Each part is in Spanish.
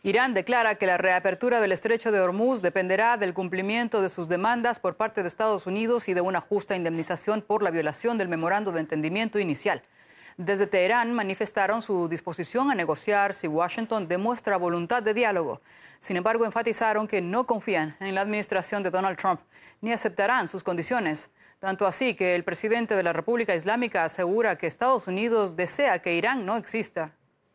Irán declara que la reapertura del estrecho de Hormuz dependerá del cumplimiento de sus demandas por parte de Estados Unidos y de una justa indemnización por la violación del memorando de entendimiento inicial. Desde Teherán manifestaron su disposición a negociar si Washington demuestra voluntad de diálogo. Sin embargo, enfatizaron que no confían en la administración de Donald Trump ni aceptarán sus condiciones. Tanto así que el presidente de la República Islámica asegura que Estados Unidos desea que Irán no exista.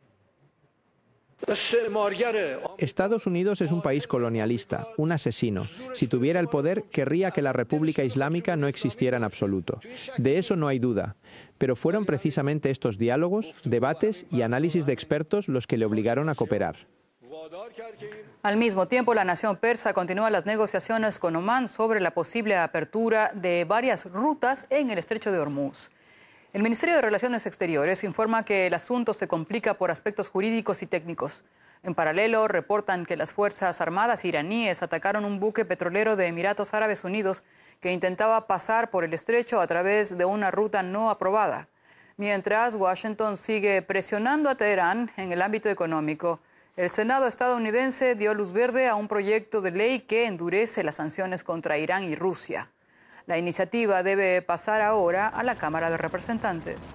Estados Unidos es un país colonialista, un asesino. Si tuviera el poder, querría que la República Islámica no existiera en absoluto. De eso no hay duda. Pero fueron precisamente estos diálogos, debates y análisis de expertos los que le obligaron a cooperar. Al mismo tiempo, la nación persa continúa las negociaciones con Omán sobre la posible apertura de varias rutas en el estrecho de Hormuz. El Ministerio de Relaciones Exteriores informa que el asunto se complica por aspectos jurídicos y técnicos. En paralelo, reportan que las Fuerzas Armadas iraníes atacaron un buque petrolero de Emiratos Árabes Unidos que intentaba pasar por el estrecho a través de una ruta no aprobada. Mientras, Washington sigue presionando a Teherán en el ámbito económico. El Senado estadounidense dio luz verde a un proyecto de ley que endurece las sanciones contra Irán y Rusia. La iniciativa debe pasar ahora a la Cámara de Representantes.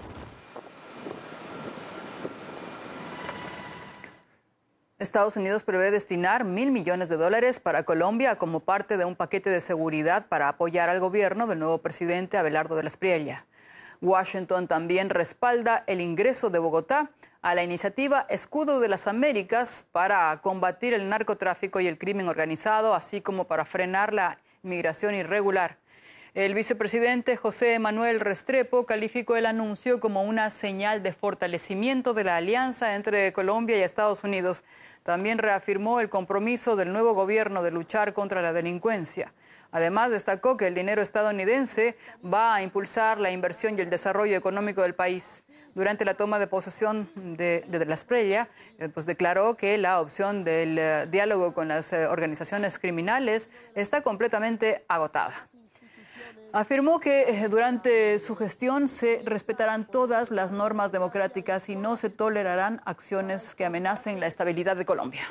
Estados Unidos prevé destinar $1.000 millones para Colombia como parte de un paquete de seguridad para apoyar al gobierno del nuevo presidente Abelardo de la Espriella. Washington también respalda el ingreso de Bogotá a la iniciativa Escudo de las Américas para combatir el narcotráfico y el crimen organizado, así como para frenar la migración irregular. El vicepresidente José Manuel Restrepo calificó el anuncio como una señal de fortalecimiento de la alianza entre Colombia y Estados Unidos. También reafirmó el compromiso del nuevo gobierno de luchar contra la delincuencia. Además, destacó que el dinero estadounidense va a impulsar la inversión y el desarrollo económico del país. Durante la toma de posesión de la Espriella, declaró que la opción del diálogo con las organizaciones criminales está completamente agotada. Afirmó que durante su gestión se respetarán todas las normas democráticas y no se tolerarán acciones que amenacen la estabilidad de Colombia.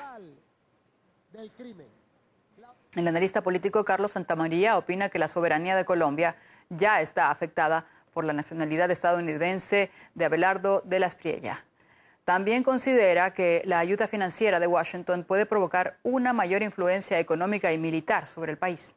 El analista político Carlos Santamaría opina que la soberanía de Colombia ya está afectada por la nacionalidad estadounidense de Abelardo de la Espriella. También considera que la ayuda financiera de Washington puede provocar una mayor influencia económica y militar sobre el país.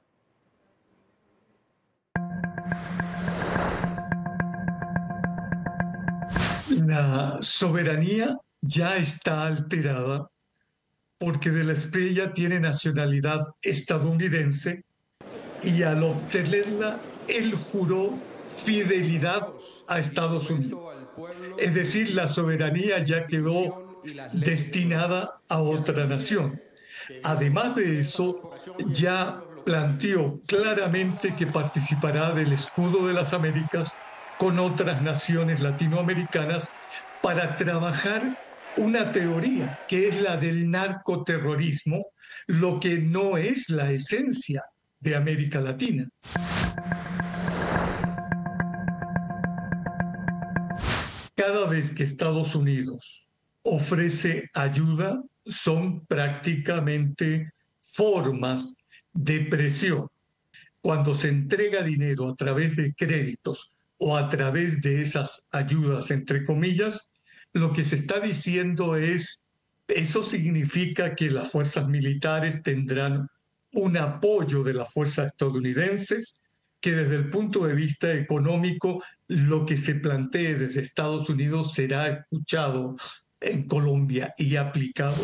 La soberanía ya está alterada porque de la Espriella tiene nacionalidad estadounidense y al obtenerla, él juró fidelidad a Estados Unidos. Es decir, la soberanía ya quedó destinada a otra nación. Además de eso, ya planteó claramente que participará del Escudo de las Américas con otras naciones latinoamericanas para trabajar una teoría que es la del narcoterrorismo, lo que no es la esencia de América Latina. Cada vez que Estados Unidos ofrece ayuda, son prácticamente formas de presión. Cuando se entrega dinero a través de créditos o a través de esas ayudas, entre comillas, lo que se está diciendo es, eso significa que las fuerzas militares tendrán un apoyo de las fuerzas estadounidenses, que desde el punto de vista económico lo que se plantee desde Estados Unidos será escuchado en Colombia y aplicado.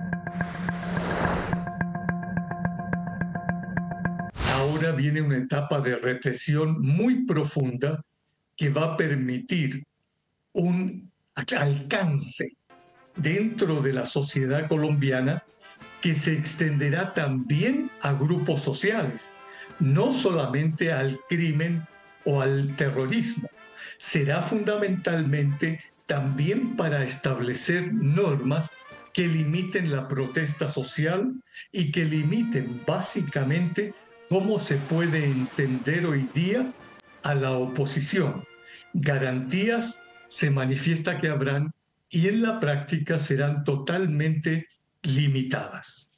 Ahora viene una etapa de represión muy profunda que va a permitir un alcance dentro de la sociedad colombiana que se extenderá también a grupos sociales, no solamente al crimen o al terrorismo. Será fundamentalmente también para establecer normas que limiten la protesta social y que limiten básicamente cómo se puede entender hoy día a la oposición. Garantías se manifiesta que habrán y en la práctica serán totalmente limitadas.